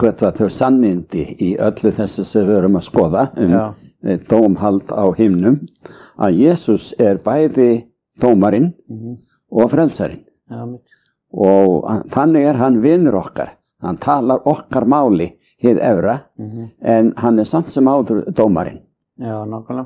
uppgötva þau sannindi í öllu þessu sem við erum að skoða dómhald á himnum, að Jesús bæði dómarinn og frelsarinn. Og þannig hann vinur okkar. Hann talar okkar máli hið efra, en hann samt sem áður dómarinn. Já, nákvæmlega.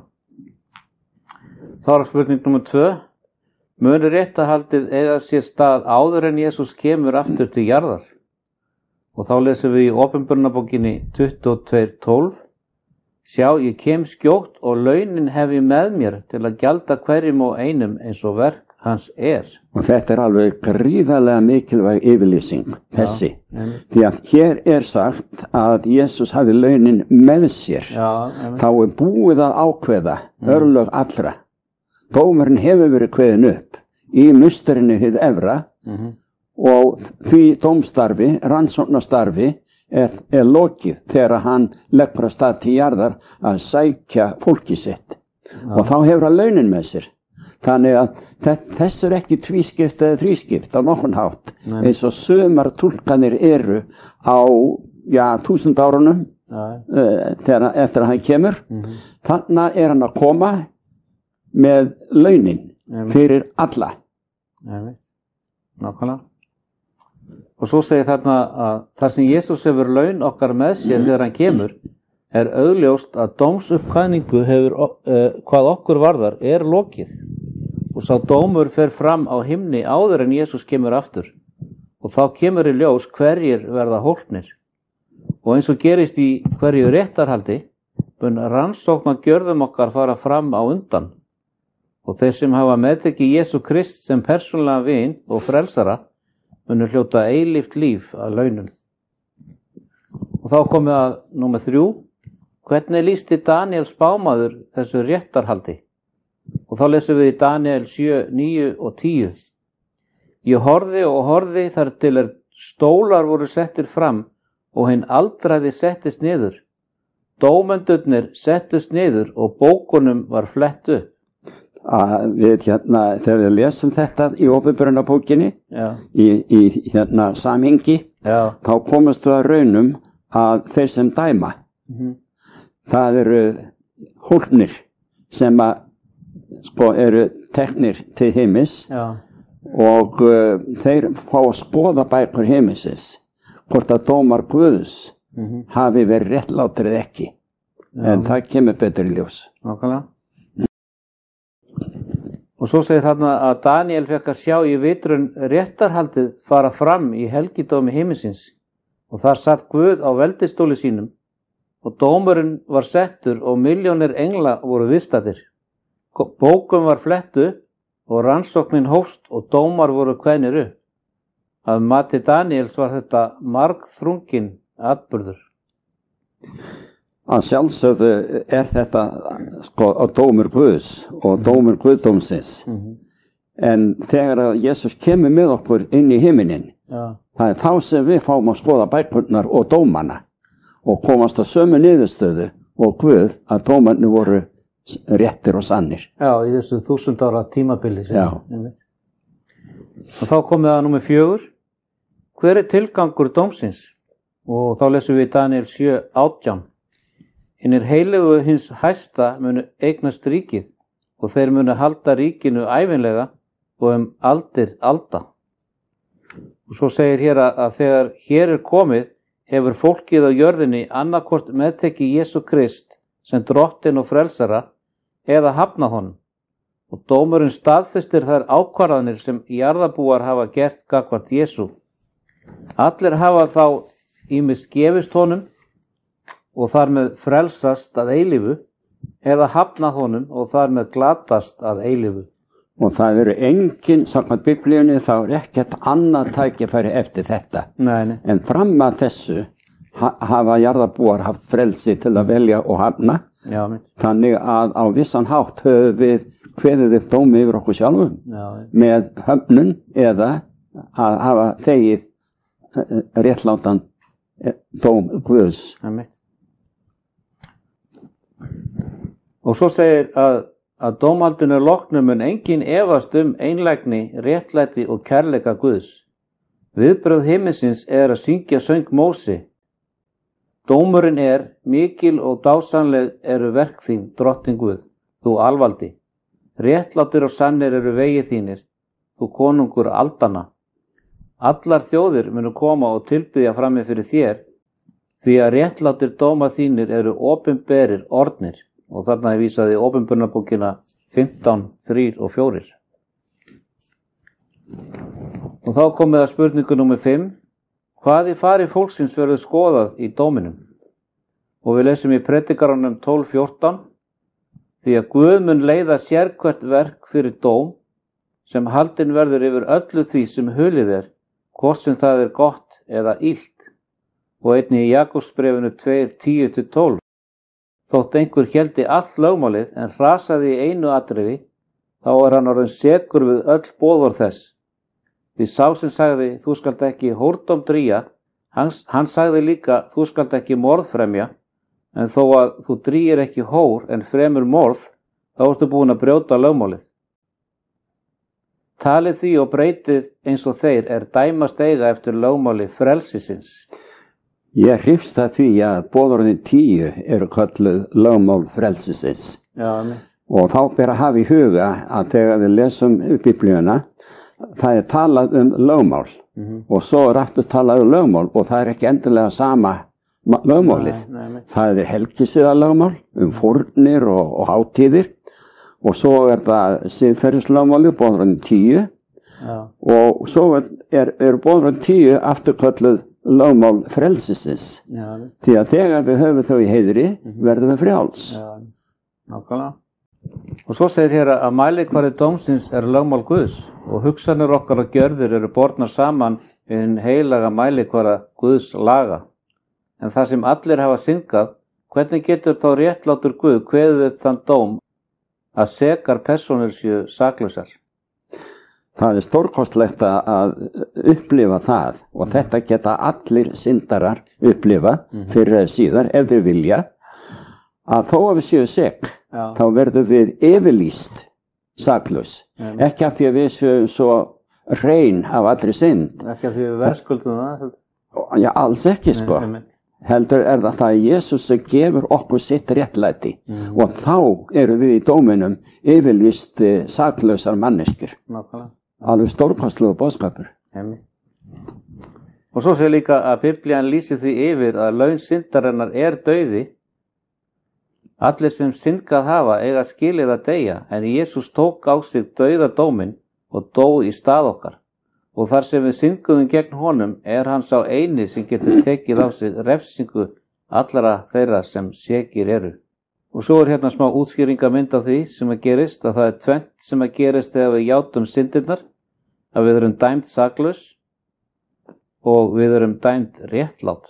Þá spurning nummer 2. Munu réttarhaldið eiga sér stað áður en Jesús kemur aftur til jarðar? Og þá lesum við í Opinberunarbókinni 22:12. Sjá, ég kem skjótt og launin hef ég með mér til að gjalda hverjum og einum eins og verk hans Og þetta alveg gríðarlega mikilvæg yfirlýsing, þessi. Því að hér sagt að Jesús hafi launin með sér. Þá búið að ákveða örlög allra. Dómurinn hefur verið kveðin upp í musterinu hið efra og því dómstarfi, rannsóknarstarfi lokið þegar hann leggur af stað til jarðar að sækja fólki sitt. Og þá hefur hann launin með sér. Þannig að þessu ekki tvískipt eða þrískipt á nokkurn hátt, eins og sumar túlkanir á 1000 árunum eftir að hann kemur. Þannig hann að koma með launin fyrir alla. Nákvæmlega. Og svo segir þarna að þar sem Jesús hefur laun okkar með sér þegar hann kemur, augljóst að dómsuppkvæðningu hvað okkur varðar lokið. Og sá dómur fer fram á himni áður en Jesús kemur aftur. Og þá kemur í ljós hverjir verða hólpnir. Og eins og gerist í hverju réttarhaldi, mun rannsókn á gjörðum okkar fara fram á undan. Og þeir sem hafa meðtekið Jesú Krist sem persónulega vin og frelsara, munu hljóta eilíft líf að launum. Og þá komið að númer 3. Hvernig lýsti Daniel spámaður þessu réttarhaldi? Og þá lesum við í Daniel 7, 9 og 10. Ég horfði þar til stólar voru settir fram og hinn aldraði settist niður. Dómendurnir settust niður og bókunum var flett upp. Þegar við lesum þetta í Opinberunarbókinni, í samhengi, þá komast við að raunum að þeir sem dæma, það eru hólpnir sem eru teknir til heimis og þeir fá að skoða bækur heimisins, hvort að dómar Guðs hafi verið réttlátir eða ekki. En það kemur betur í ljós. Nákvæmlega. Og svo segir þarna að Daniel fekk að sjá í vitrun réttarhaldið fara fram í helgidómi himinsins og þar satt Guð á veldistóli sínum og dómurinn var settur og milljónir engla voru viðstaddir. Bókum var flettu og rannsóknin hófst og dómar voru kveðnir upp. Að mati Daniels var þetta margþrunginn atburður. Að sjálfsögðu þetta dómur Guðs og dómur Guðdómsins. En þegar að Jesús kemur með okkur inn í himinin, það þá sem við fáum að skoða bækurnar og dómana og komast að sömu niðurstöðu og Guð að dómarnir voru réttir og sannir. Já, í þessu 1000 ára tímabili. Og þá komið að númer 4. Hver tilgangur dómsins? Og þá lesum við Daniel 7, 18. Hinnir heilögu hins hæsta munu eignast ríkið og þeir munu halda ríkinu ævinlega og aldir alda. Og svo segir hér að þegar hér komið hefur fólkið á jörðinni annarkvort meðtekið Jesú Krist sem drottinn og frelsara eða hafnað honum. Og dómurinn staðfestir þær ákvarðanir sem jarðarbúar hafa gert gagnvart Jesú. Allir hafa þá ýmist gefist honum og þar með frelsast að eilífu eða hafnað honum og þar með glatast að eilífu. Og það eru engin, samkvæmt Biblíunni, þá ekkert annað tækifæri eftir þetta. Nei. En fram að þessu hafa jarðarbúar haft frelsi til að velja og hafna. Já, þannig að á vissan hátt höfum við kveðið upp dómi yfir okkur sjálfum með höfnun eða að hafa þegið réttlátan dóm Guðs. Og svo segir að dómhaldinu loknum mun enginn efast einlægni, réttlæti og kærleika Guðs. Viðbrögð himinsins að syngja söng Móse. Dómurinn mikil og dásamleg eru verk þín, drottinn Guð, þú alvaldi. Réttlátir og sannir eru vegir þínir, þú konungur aldanna. Allar þjóðir munu koma og tilbiðja frammi fyrir þér, því að réttlátir dómar þínir eru opinberir orðnir. Og þarna vísaði opinberunarbókina 15, 3 og 4. Og þá komið að spurningu númer 5. Hvað í fari fólksins verður skoðað í dóminum? Og við lesum í Predikaranum 12:14. Því að Guð mun leiða sérhvert verk fyrir dóm, sem haldinn verður yfir öllu því sem hulið hvort sem það gott eða illt. Og einnig í Jakobsbréfinu 2:10-12. Þótt einhver héldi allt lögmálið en hrasaði í einu atriði, þá hann orðinn sekur við öll boðorð þess. Því sá sem sagði, þú skalt ekki hórdóm drýja, hann sagði líka, þú skalt ekki morð fremja, en þó að þú drýir ekki hór en fremur morð, þá ertu búin að brjóta lögmálið. Talið því og breytið eins og þeir dæmast eiga eftir lögmáli frelsisins. Ég hrifst að því að boðorðin 10 eru kölluð lögmál frelsisins. Já, og þá ber að hafa í huga að þegar við lesum Biblíuna, það talað lögmál og svo aftur talað lögmál og það ekki endilega sama lögmálið. Nei. Það helgisiðalögmál fórnir og hátíðir og svo það siðferðislögmáli, boðorðin 10 og svo boðorðin 10 aftur kölluð lögmál frelsisins. Því að þegar við höfum þau í heiðri verðum við frjáls. Nákvæmlega. Og svo segir hér að mælikvarði dómsins lögmál Guðs og hugsanir okkar og gjörðir eru bornar saman við hinn heilaga mælikvarða Guðs laga. En það sem allir hafa syndgað, hvernig getur þá réttlátur Guð kveðið upp þann dóm að sekar persónur séu saklausar? Það stórkostlegt að upplifa það og þetta geta allir syndarar upplifa fyrir eða síðar ef þeir vilja, að þó að við séu sek, þá verðum við yfirlýst saklaus. Ekki af því að við séum svo hrein af allri synd. Ekki af því við verðskuldum það? Já, alls ekki sko. Heldur það að Jesús gefur okkur sitt réttlæti og þá erum við í dóminum yfirlýst saklausar manneskjur. Nákvæmlega. Alveg stórkostlegu boðskapur. Og svo segir líka að Biblían lýsir því yfir að laun syndarinnar dauði. Allir sem syndgað hafa eiga skilið að deyja, en Jesús tók á sig dauðadóminn og dó í stað okkar. Og þar sem við syndguðum gegn honum hann sá eini sem getur tekið á sig refsingu allra þeirra sem sekir eru. Og svo hérna smá útskýringamynd af því sem gerist, að það tvennt sem gerist þegar við játum syndirnar, að við erum dæmd saklaus og við erum dæmd réttlát.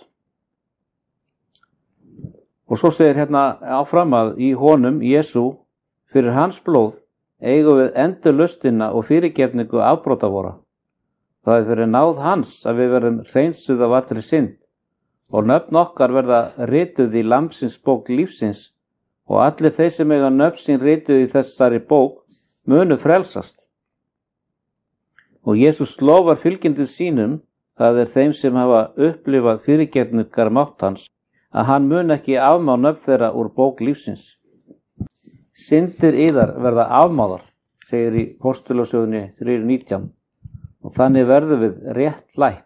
Og svo segir hérna áfram að í honum, Jesú, fyrir hans blóð, eigum við endurlausnina og fyrirgefningu afbrota vora. Það fyrir náð hans að við verðum hreinsuð af allri synd og nöfn okkar verða rituð í lambsins bók lífsins og allir þeir sem eiga nöfn sín rituð í þessari bók munu frelsast. Og Jesús lofar fylgjendum sínum, það þeim sem hafa upplifað fyrirgefningar mátt hans, að hann mun ekki afmá nöfn þeirra úr bók lífsins. Syndir yðar verða afmáðar, segir í Postulasögunni 3:19. Og þannig verðum við réttlætt.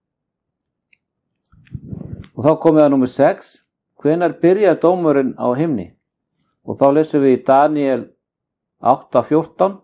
Og þá komið að númer 6. Hvenær byrjar dómurinn á himni? Og þá lesum við í Daniel 8:14.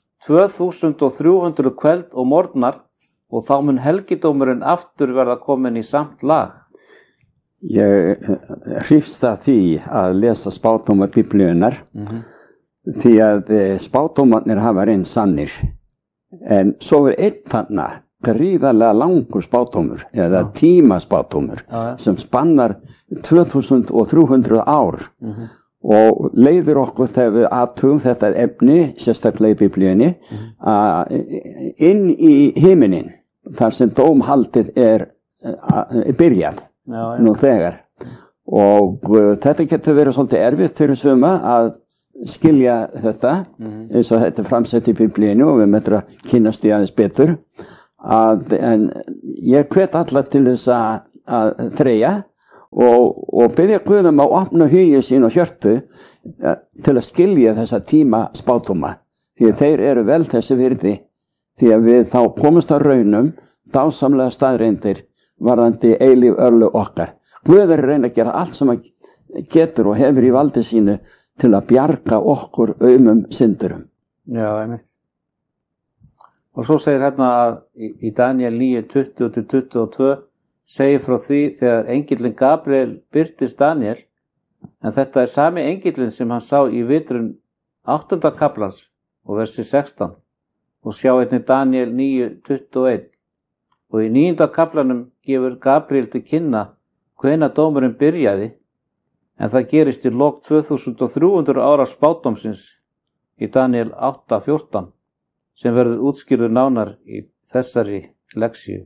2300 kvöld og morgnar og þá mun helgidómurinn aftur verða komin í samt lag. Ég hrifst af því að lesa spádómar Biblíunnar því að spádómarnir hafa reynst sannir. En svo einn þarna gríðarlega langur spádómur eða tímaspádómur sem spannar 2300 ár og leiðir okkur þegar við athugum þetta efni, sérstaklega í Biblíunni, inn í himinin þar sem dómhaldið byrjað nú þegar. Og þetta getur verið svolítið erfitt fyrir suma að skilja þetta eins og þetta framsett í Biblíunni og við möttum að kynnast í aðeins betur en ég hvet alla til þess að þreyja og biðja Guð að opna hugi sín og hjörtu til að skilja þessa tíma spádóma, því að þeir eru vel þessi virði, því að við þá komumst að raunum dásamlega staðreyndir varðandi eilíf örlög okkar. Guð er að reyna að gera allt sem hann getur og hefur í valdi sínu til að bjarga okkur aumum syndurum. Já, einmitt. Og svo segir hérna að í Daniel 9:20-22 segir frá því þegar engillinn Gabriel birtist Daniel, en þetta er sami engillinn sem hann sá í vitrun 8. kaflans og versi 16, og sjá einnig Daniel 9:21, og í 9. kaflanum gefur Gabriel til kynna hvenær dómurinn byrjaði, en það gerist í lok 2300 ára spádómsins í Daniel 8:14, sem verður útskýrður nánar í þessari leksíu.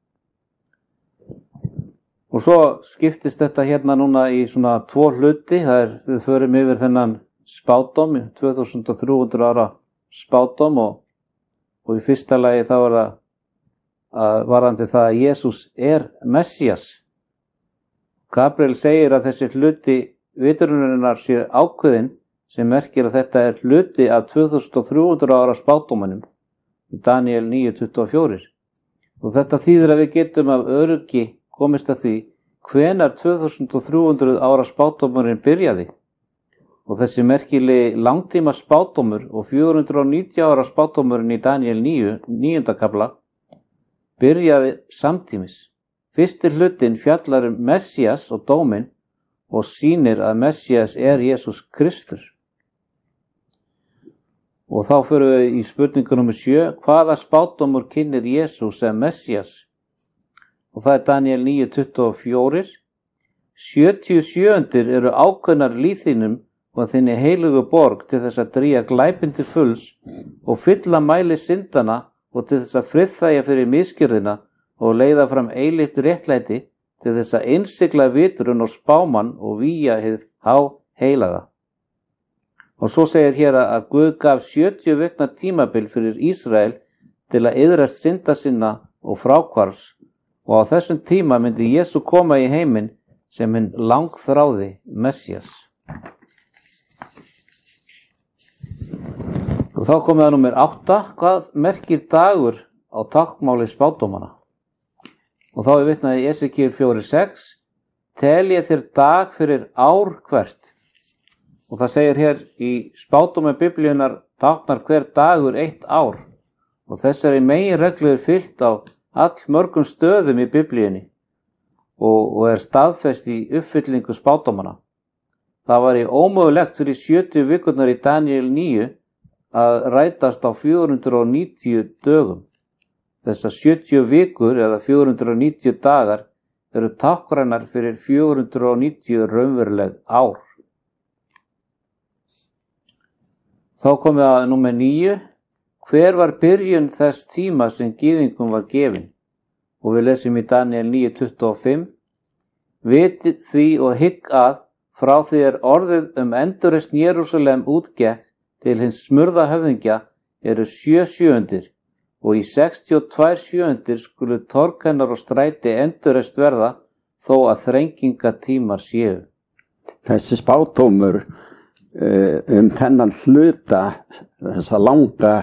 Og svo skiptist þetta hérna núna í svona 2 hluti. Við förum yfir þennan spádóm, 2300 ára spádóm, og í fyrsta lagi þá er það varðandi það að Jesús er Messías. Gabriel segir að þessi hluti vitrunarinnar sé ákveðin, sem merkir að þetta er hluti af 2300 ára spádómanum í Daniel 9:24. Og þetta þýðir að við getum af öryggi komist að því hvenær 2300 ára spádómurinn byrjaði. Og þessi merkilegi langtíma spádómur og 490 ára spádómurinn í Daniel 9. kafla byrjaði samtímis. Fyrsti hlutin fjallar Messías og dóminn og sýnir að Messías er Jesús Kristur. Og þá förum við í spurningu nr. 7. Hvaða spádómur kynnir Jesús sem Messías? Og það er Daniel 9:24. 77 eru ákveðnar líþínum og þinni heilugu borg til þess að dríja glæpinn til fulls og fylla mæli syndana og til þess að friðþægja fyrir misgjörðina og leiða fram eilíft réttlæti til þess að innsigla vitrun og spámann og vígja hið heilaga. Og svo segir hér að Guð gaf 70 vikna tímabil fyrir Ísrael til að iðrast synda sinna og fráhvarfs, og á þessum tíma myndi Jesú koma í heiminn sem hinn langþráði Messías. Og þá komið að númer 8. Hvað merkir dagur á táknmáli spádómana? Og þá er vitnað í Esekíel 4:6. Telje þér dag fyrir ár hvert. Og það segir hér í spádómi Biblíunnar táknar hver dagur 1 ár. Og þessari meginreglu er fylgt á allmörgum stöðum í Biblíunni og er staðfest í uppfyllingu spádómana. Það var ómögulegt fyrir 70 vikurnar í Daniel 9 að rætast á 490 dögum. Þessar 70 vikur eða 490 dagar eru táknrænar fyrir 490 raunveruleg ár. Þá komum við að númer 9. Hver var byrjun þess tíma sem gyðingum var gefin? Og við lesum í Daniel 9:25. Vitið því og hygg að frá því orðið endurreisn Jerúsalem útgekk til hins smurða höfðingja eru 7 sjöundir, og í 62 sjöundir skulu torg hennar og stræti endurreist verða þó að þrengingatímar séu. Þessi spádómur þennan hluta, þessa langa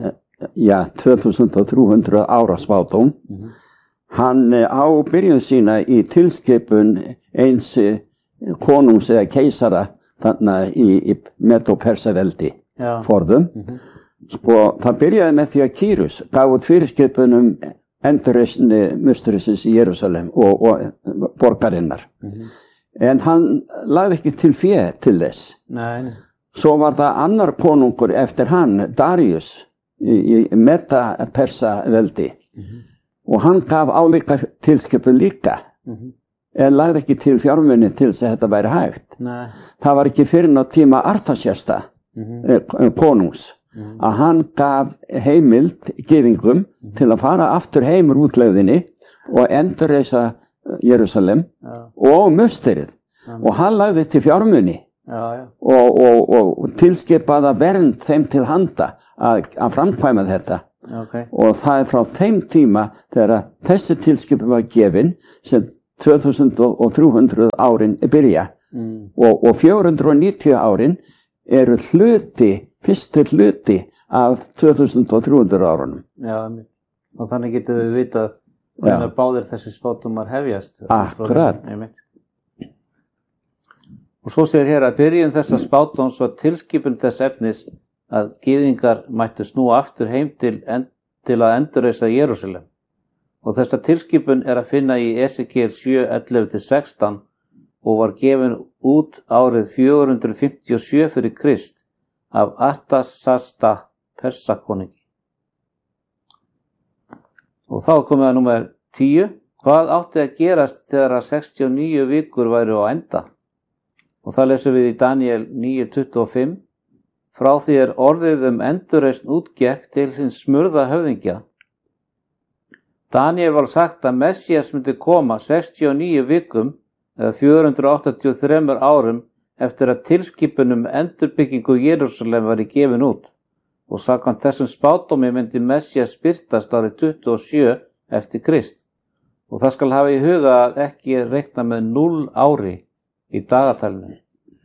2300 ára spádóm, hann á byrjun sína í tilskipun eins konungs eða keisara þarna í Medó-Persaveldi forðum. Sko, það byrjaði með því að Kýrus gaf út fyrirskipun endurreisn musturisins í Jerúsalem og borgarinnar. En hann lagði ekki til fé til þess. Nei. Svo var það annar konungur eftir hann, Darius, í Meda-Persaveldi. Og hann gaf álíka tilskipun líka, en lagði ekki til fjármuni til þess að þetta væri hægt. Nei. Það var ekki fyrir á tíma Artasjasta, konungs, að hann gaf heimild gyðingum til að fara aftur heim úr útlegðinni og endurreisa Jerúsalem og musterið. Og hann lagði til fjármuni og tilskipaða vernd þeim til handa að framkvæma þetta. Og það er frá þeim tíma þegar þessi tilskipun var gefin sem 2300 árin byrja og 490 árin eru fyrstu hluti af 2300 árunum. Já, og þannig getum við vitað hvernig báðir þessi spádómar hefjast. Akkurat. Og svo segir hér að byrjun þessa spádóms var tilskipun þess efnis að gyðingar mættu snúa aftur heim til að endurreisa Jerúsalem. Og þessa tilskipun er að finna í Esekiel 7:11-16 og var gefin út árið 457 fyrir Krist af Artasasta Persakonungi. Og þá komið að númer 10. Hvað átti að gerast þegar að 69 vikur væru á enda? Og það lesum við í Daniel 9:25. Frá því orðið endurreisn útgekk til hins smurða höfðingja. Daniel var sagt að Messías myndi koma 69 vikum eða 483 árum eftir að tilskipun endurbyggingu Jerúsalem var gefin út. Og samkvæmt þessum spádómi myndi Messías birtast árið 27 eftir Krist. Og það skal hafa í huga að ekki reikna með 0 ári í dagatalinu.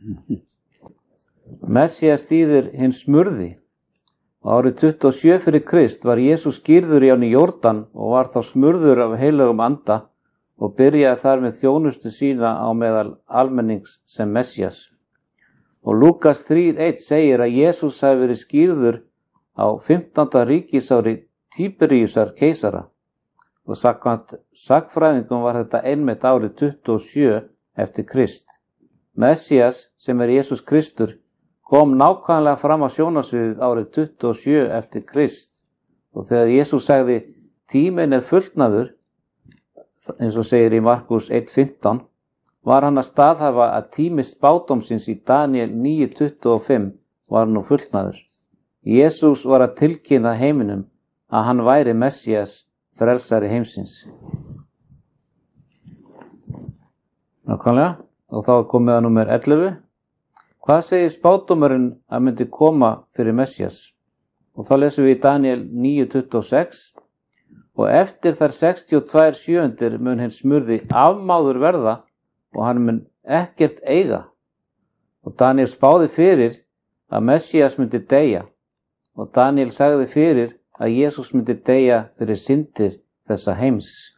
Messías þýðir hinn smurði. Árið 27 fyrir Krist var Jesús skírður í ánni Jórdan og var þá smurður af heilögum anda og byrjaði þar með þjónustu sína á meðal almennings sem Messías. Og Lúkas 3:1 segir að Jesús hafi verið skírður á 15. ríkisári Tíberíusar keisara. Og samkvæmt sagnfræðingum var þetta einmitt árið 27 eftir Krist. Messías, sem Jesús Kristur, kom nákvæmlega fram á sjónarsviðið árið 27 eftir Krist. Og þegar Jesús sagði tíminn fullnaður, eins og segir í Markus 1:15, var hann að staðhafa að tími spádómsins í Daniel 9:25 var nú fullnaður. Jesús var að tilkynna heiminum að hann væri Messías, frelsari heimsins. Nákvæmlega, og þá komið að númer 11. Hvað segir spádómurinn að myndi koma fyrir Messías? Og þá lesum við í Daniel 9:26. Og eftir þær 62 sjöundir mun hinn smurði afmáður verða og hann mun ekkert eiga. Og Daniel spáði fyrir að Messías myndi deyja. Og Daniel sagði fyrir að Jesús myndi deyja fyrir syndir þessa heims.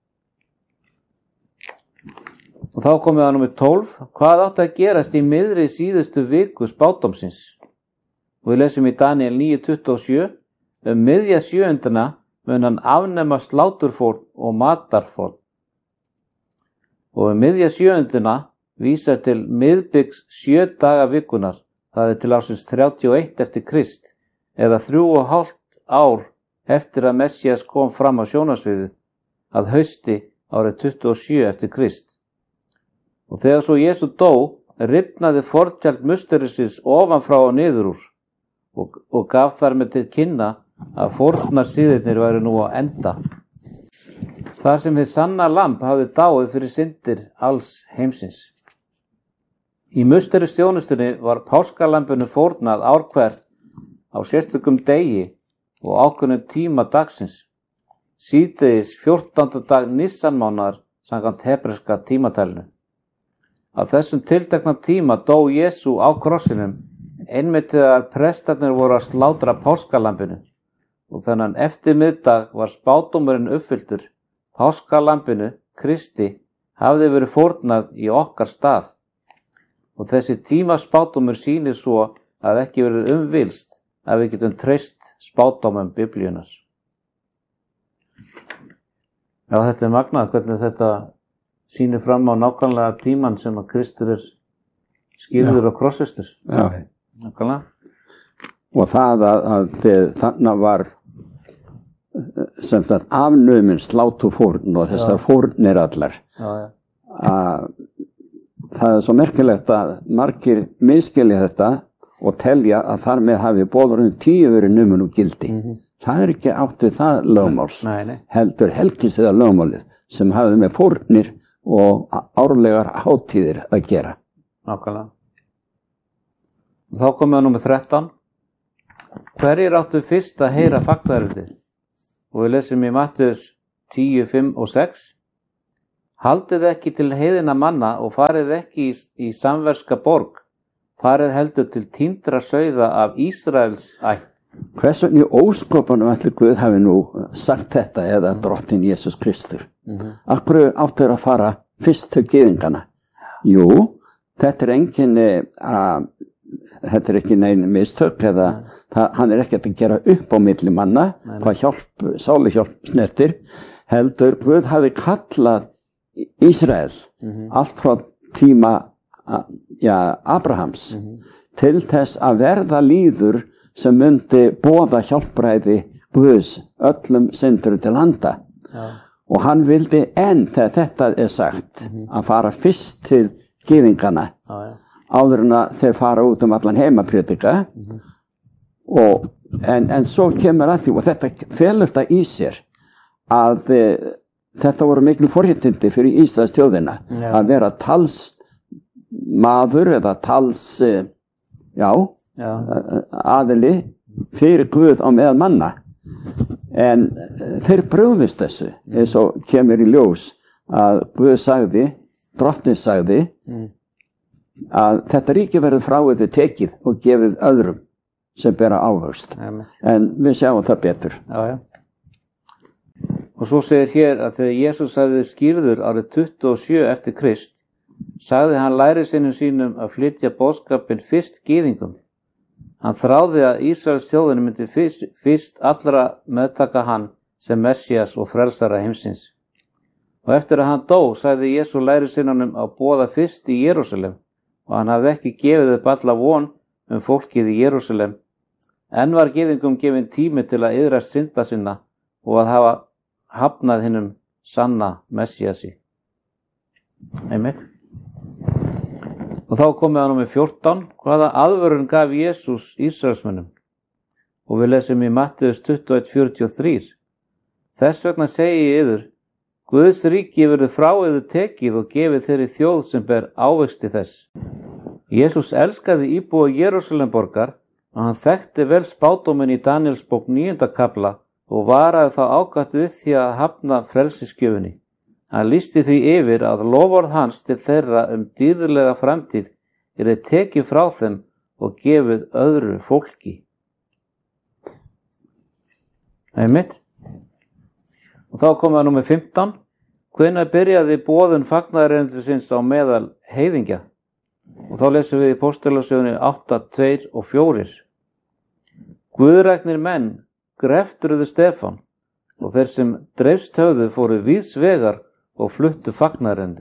Og þá komið að númer 12. Hvað átti að gerast í miðri síðustu viku spádómsins? Og við lesum í Daniel 9:27. Miðja sjöundina mun hann afnema sláturfórn og matarfórn. Og miðja sjöundina vísar til miðbyggs 7 daga vikunar. Það til ársins 31 eftir Krist, eða 3,5 ár eftir að Messías kom fram á sjónarsviðið að hausti árið 27 eftir Krist. Og þegar svo Jesú dó, rifnaði forntjald musterisins ofanfrá og niður úr og gaf þar með til kynna að fórnarsiðirnir væru nú á enda. Þar sem hið sanna lamb hafði dáið fyrir syndir alls heimsins. Í musteristjónustunni var páskalambinu fórnað ár hvert á sérstökum degi og ákveðnum tíma dagsins. Síðdegis 14. dag Nissanmánaðar samkvæmt hebreska tímatalinu. Af þessum tiltekna tíma dó Jesú á krossinum einmitt þegar prestarnir voru að slátra páskalambinu. Og þennan eftir miðdag var spádómurinn uppfylltur. Páskalambinu, Kristi, hafði verið fórnað í okkar stað. Og þessi tíma spádómur sýnir svo að ekki verið umvilst að við getum treyst spádómum Biblíunar. Já, þetta er magnað hvernig þetta sýnir fram á nákvæmlega tíman sem að Kristur skýrður og krossvistur. Já. Nákvæmlega. Og það að þarna var sem þetta afnuminn slátufórn og þessar fórnir allar. Já. Það er svo merkilegt að margir misskilja þetta og telja að þar með hafi boðurinn 10 verið numin úr gildi. Það er ekki átt við það lögmál. Heldur helgis eða lögmálið sem hafði með fórnir og árlegar hátíðir að gera. Nákvæmlega. Þá komum við á númer 13. Hverjir áttu fyrst að heyra fagnaðaryrðið? Og við lesum í Mattheus 10:5 og 6. Haldið ekki til heiðinna manna og farið ekki í samverska borg, farið heldur til týndra sauða af Ísraels ætt. Hvers vegna í óskopunum ætli Guð hafi nú sagt þetta eða drottinn Jesús Kristur? Af hverju áttu þeir að fara fyrst til gyðingana? Jú, þetta er ekki nein mistök eða hann er ekki að gera upp á milli manna hvað sáluhjálp snertir, heldur Guð hafi kallað Ísrael allt frá tíma Abrahams til þess að verða líður sem myndi boða hjálpræði Guðs öllum syndurum til handa. Og hann vildi þegar þetta er sagt að fara fyrst til gyðingana áður en að þeir fara út allan heim að predika en svo kemur að því og þetta felur það í sér að þetta voru mikil forréttindi fyrir Íslands þjóðina að vera talsmaður eða aðili fyrir Guð á meðal manna en þeir brugðust þessu eins og kemur í ljós að Guð sagði, drottinn sagði að þetta ríki verður frá yður tekið og gefið öðrum sem bera ávöxt en við sjáum það betur. Og svo segir hér að þegar Jesús hafði skírður árið 27 eftir Krist, sagði hann lærisveinum sínum að flytja boðskapinn fyrst gyðingum. Hann þráði að Ísraels þjóðin myndi fyrst allra meðtaka hann sem Messías og frelsara heimsins. Og eftir að hann dó, sagði Jesús lærisveinunum að boða fyrst í Jerúsalem og hann hafði ekki gefið upp alla von fólkið í Jerúsalem. Enn var gyðingum gefinn tími til að iðrast synda sinna og að hafa hafnað hinum sanna Messíasi. Einmitt. Og þá komið að númer 14, hvaða aðvörun gaf Jesús Ísraelsmönnum? Og við lesum í Matteus 21:43. Þess vegna segi ég yður, Guðs ríki verður frá yður tekið og gefið þeirri þjóð sem ber ávexti þess. Jesús elskaði íbúa Jerúsalemborgar og hann þekkti vel spádóminn í Daníelsbók 9. kafla og varaði þá ákaft við því að hafna frelsisgjöfinni. Hann lýsti því yfir að loforð hans til þeirra dýrðlega framtíð yrði tekið frá þeim og gefið öðru fólki. Einmitt. Og þá komum við að númer 15. Hvenær byrjaði boðun fagnaðarerindisins á meðal heiðingja? Og þá lesum við í Póstularsögunni 8, 2 og 4. Guðræknir menn greftruðu Stefán og þeir sem dreifst höfðu fóru víðs vegar og fluttu fagnaðarendi.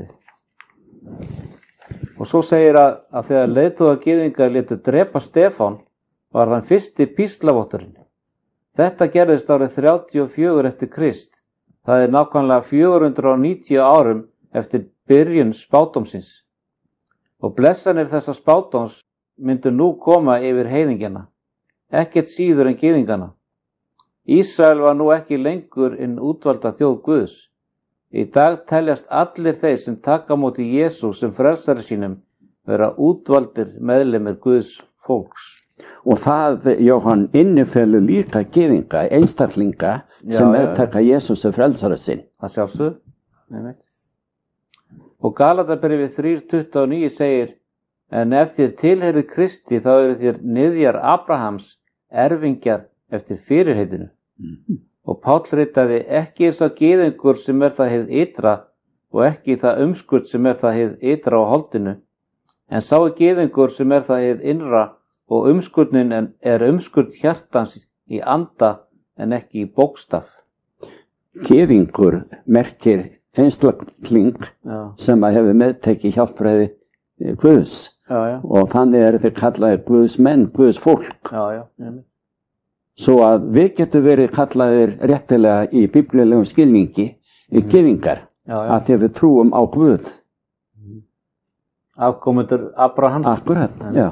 Og svo segir að þegar leiðtogar gyðingar létu drepa Stefán var hann fyrsti píslavotturinn. Þetta gerðist árið 34 eftir Krist. Það er nákvæmlega 490 árum eftir byrjun spádómsins. Og blessanir þessa spádóms myndu nú koma yfir heiðingjana, ekkert síður en gyðingana. Ísrael var nú ekki lengur útvalda þjóð Guðs. Í dag teljast allir þeir sem taka á móti Jesús sem frelsari sínum vera útvaldir meðlimir Guðs fólks. Og það, Jóhann, innifelur líka gyðinga, einstaklinga sem meðtaka Jesús sem frelsari sinn. Það sjálfsögðu. Og Galatabréfið 3:29 segir, en ef þér tilheyrið Kristi þá eru þér niðjar Abrahams erfingjar eftir fyrirheitinu. Og Páll ritaði, ekki sá gyðingur sem það hið ytra og ekki það umskurt sem það hið ytra á holdinu, en sá gyðingur sem það hið innra og umskurnin umskurt hjartans í anda en ekki í bókstaf. Gyðingur merkir einstakling sem hefur meðtekið hjálpræði Guðs og þannig þeir kallaðir Guðs menn, Guðs fólk. Svo að við getum verið kallaðir réttilega í biblíulegum skilningi í gyðingar að þegar við trúum á Guð. Afkomendur Abrahams. Akkurat, já.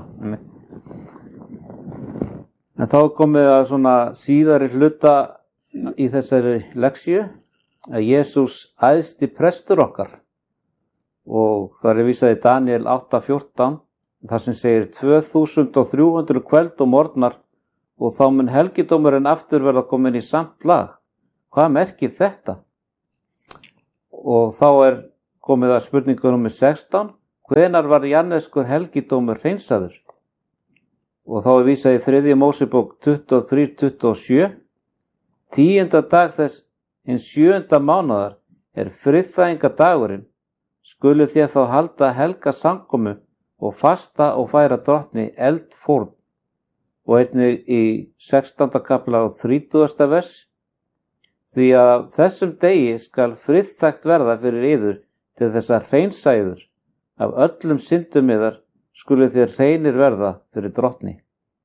En þá komið að svona síðari hluta í þessari leksíu að Jesús æðsti prestur okkar og það er vísað í Daniel 8:14 þar sem segir 2300 kvöld og morgnar og þá mun helgidómurinn aftur verða komin í samt lag. Hvað merkir þetta? Og þá komið að spurningu númer 16. Hvenær var jarðneskur helgidómur hreinsaður? Og þá vísað í 3. Mósebók 23:27. 10. dag þess hins 7. mánaðar friðþægingadagurinn. Skulu þér þá halda helga samkomu og fasta og færa drottni eldfórn. Og einnig í 16. kafla og 30. vers. Því að þessum degi skal friðþægt verða fyrir yður til þess að hreinsa yður. Af öllum syndum yðar skulu þér hreinir verða fyrir drottni.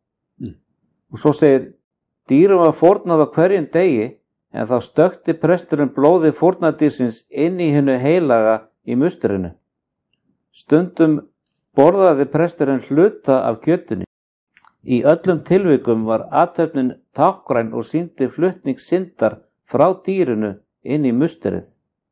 Og svo segir, dýrum var fórnað á hverjum degi, en þá stökkti presturinn blóði fórnadýrsins inn í hinu heilaga í musturinu. Stundum borðaði presturinn hluta af kjötinu. Í öllum tilvikum var athöfnin tákgræn og sýndi flutning syndar frá dýrinu inn í musturið.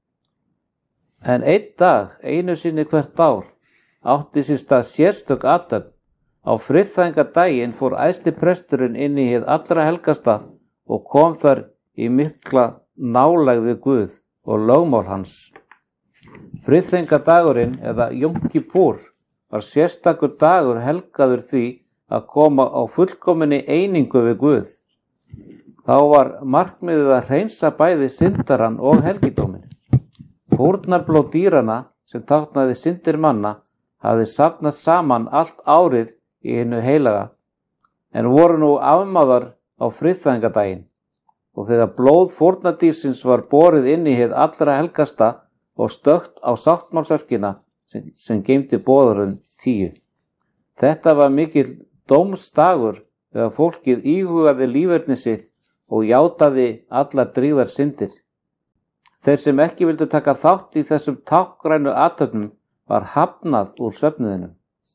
En einn dag, einu sinni hvert ár, átti sér stað sérstök athöfn. Á friðþægingadaginn fór æðsti presturinn inn í hið allra helgasta og kom þar í mikla nálægð við Guð og lögmál hans. Friðþægingadagurinn eða Jom Kippur var sérstakur dagur helgaður því að koma á fullkominni einingu við Guð. Þá var markmiðið að hreinsa bæði syndarann og helgidóminn. Fórnarblóð dýrana sem táknaði syndir manna hafði safnast saman allt árið í hinu heilaga, en voru nú afmáðar á friðþægingadaginn. Og þegar blóð fórnardýrsins var borið inn í hið allra helgasta og stökkt á sáttmálsörkina sem geymdi boðorðin 10. Þetta var mikill dómsdagur þegar fólkið íhugaði líferni sitt og játaði allar drýgðar syndir. Þeir sem ekki vildu taka þátt í þessum tákgrænu athöfnum var hafnað úr söfnuðinum.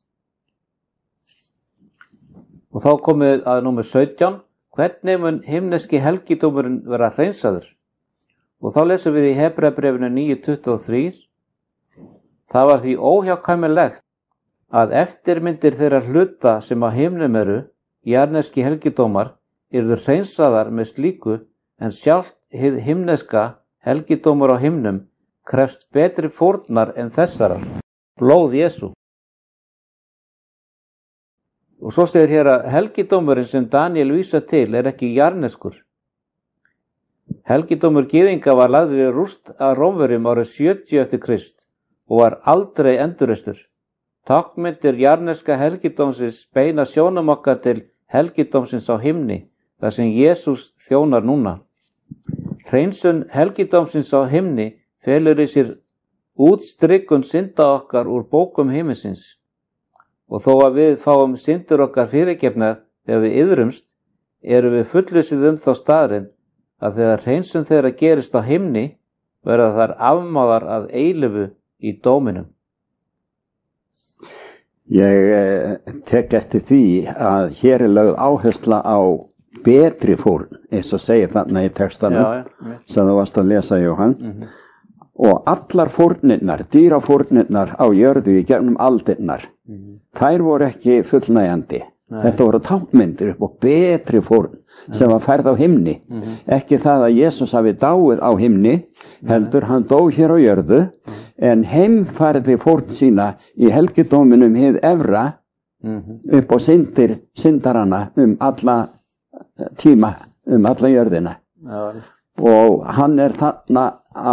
Og þá komið að númer 17. Hvernig mun himneski helgidómurinn vera hreinsaður? Og þá lesum við í Hebreabréfinu 9:23. Það var því óhjákvæmilegt að eftirmyndir þeirra hluta sem á himnum eru, jarðneski helgidómar, yrðu hreinsaðar með slíku, en sjálft hið himneska helgidómur á himnum krefst betri fórnar en þessarar, blóð Jesú. Og svo segir hér að helgidómurinn sem Daniel vísa til ekki jarðneskur. Helgidómur gyðinga var lagður í rúst af Rómverjum árið 70 eftir Krist og var aldrei endurreistur. Tákmyndir jarðneska helgidómsins beina sjónum okkar til helgidómsins á himni, þar sem Jesús þjónar núna. Hreinsun helgidómsins á himni felur í sér útstrikun synda okkar úr bókum himinsins. Og þó að við fáum syndir okkar fyrirgefnar þegar við iðrumst, erum við fullvissir þá staðreynd að þegar hreinsun þeirra gerist á himni, verða þær afmáðar að eilífu í dóminum. Ég tek eftir því að hér lögð áhersla á betri fórn, eins og segir þarna í textanum sem þú varst að lesa, Jóhann. Og allar fórnirnar, dýrafórnirnar á jörðu í gegnum aldirnar, þær voru ekki fullnægjandi. Þetta voru tákmyndir upp á betri fórn sem var færð á himni. Ekki það að Jesús hafi dáið á himni, heldur hann dó hér á jörðu, en heimfærði fórn sína í helgidóminum hið efra upp á syndarana alla tíma, alla jörðina. Og hann þarna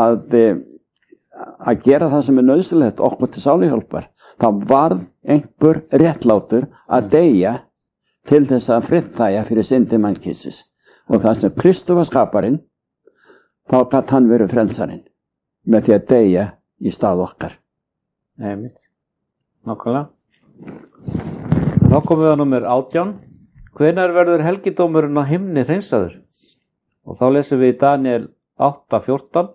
að gera það sem nauðsynlegt okkur til sáluhjálpar. Það varð einhver réttlátur að deyja til þess að friðþægja fyrir syndi mannkynsins. Og það sem Kristur var skaparinn, þá gat hann verið frelsarinn með því að deyja í stað okkar. Einmitt. Nákvæmlega. Þá komum við að númer 18. Hvenær verður helgidómurinn á himni hreinsaður? Og þá lesum við í Daniel 8:14.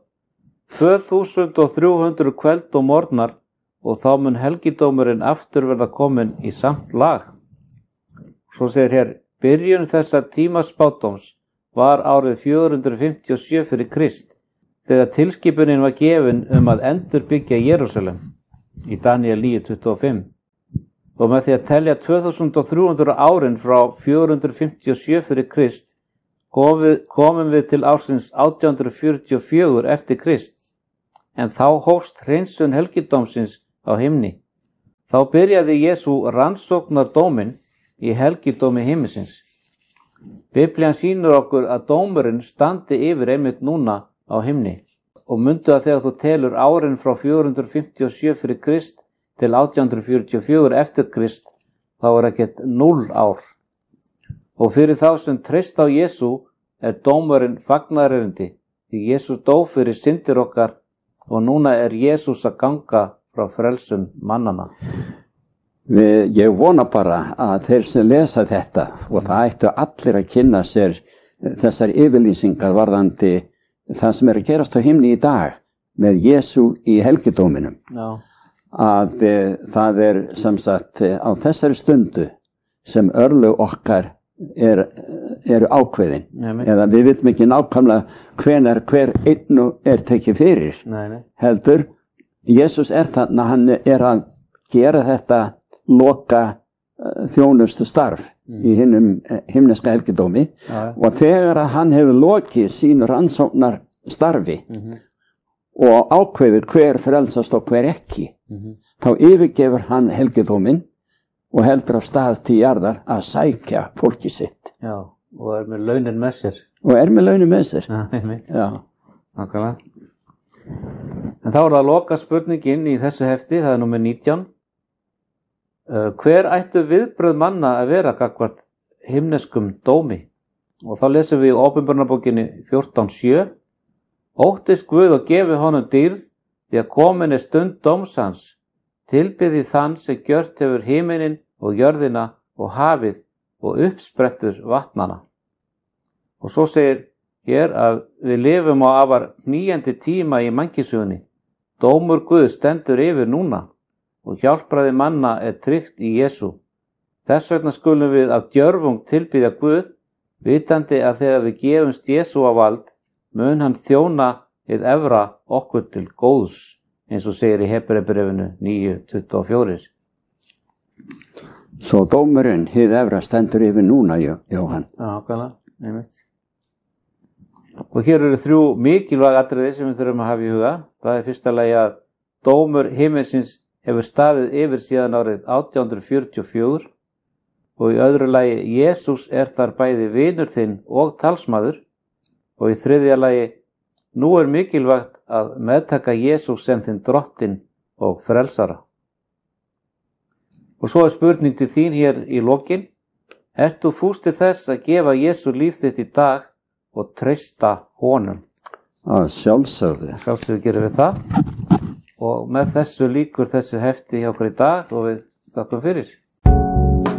2300 kvöld og morgnar, og þá mun helgidómurinn aftur verða komin í samt lag. Svo segir hér, byrjun þessa tímaspádóms var árið 457 fyrir Krist, þegar tilskipunin var gefin að endurbyggja Jerúsalem í Daniel 9:25. Og með því að telja 2300 árin frá 457 fyrir Krist, komum við til ársins 1844 eftir Krist. en þá hófst hreinsun helgidómsins á himni. Þá byrjaði Jesú rannsóknardóminn í helgidómi himmisins. Biblían sýnir okkur að dómurinn standi yfir einmitt núna á himni. Og mundu að þegar þú telur árin frá 457 fyrir Krist til 1844 eftir Krist, þá ekkert 0 ár. Og fyrir þá sem treysta á Jesú dómurinn fagnaðarerindi, því Jesús dó fyrir syndir okkar og núna Jesús að ganga frá frelsun mannana. Ég vona bara að þeir sem lesa þetta, og það ættu allir að kynna sér þessar yfirlýsingar varðandi það sem að gerast á himni í dag með Jesú í helgidóminum. Já. Að það sem sagt á þessari stundu sem örlög okkar eru ákveðin. Eða við vitum ekki nákvæmlega hvenær hver einn tekið fyrir. Nei. Heldur, Jesús þarna, hann að gera þetta loka þjónustu starf í hinum himneska helgidómi. Og þegar að hann hefur lokið sínu rannsóknar starfi og ákveður hver frelsast og hver ekki, þá yfirgefur hann helgidómin og heldur af stað til jarðar að sækja fólki sitt. Já, og með launin með sér. Já, einmitt. Já, nákvæmlega. En þá það loka spurningin í þessu hefti, það númer 19. Hver ættu viðbrögð manna að vera gagnvart himneskum dómi? Og þá lesum við í Åpenbararbókinni 14:7. Óttist Guð og gefi honum dýrð, því að komin stund dóms hans. Tilbiði þann sem gjört hefur himininn og jörðina og hafið og uppsprettur vatnana. Og svo segir hér að við lifum á afar knýjandi tíma í mannkynssögunni. Dómur Guð stendur yfir núna og hjálpræði manna tryggt í Jesú. Þess vegna skulum við af djörfung tilbiðja Guð, vitandi að þegar við gefumst Jesú á vald, mun hann þjóna hið efra okkur til góðs, eins og segir í Hebreabréfinu 9:24. Svo dómurinn hið efra stendur yfir núna, Jóhann. Já, okkarlega, einmitt. Og hér eru 3 mikilvæg atriði sem við þurfum að hafa í huga. Það fyrsta lagi að dómur himinsins hefur staðið yfir síðan árið 1844 og í öðru lagi Jesús þar bæði vinur þinn og talsmaður og í þriðja lagi nú mikilvægt að meðtaka Jesús sem þinn drottinn og frelsara. Og svo spurning til þín hér í lokin. Ert þú fús til þess að gefa Jesú líf þitt í dag og treysta honum? Að sjálfsögðu. Sjálfsögðu gerum við það. Og með þessu lýkur þessu hefti hjá okkur í dag og við þakkum fyrir.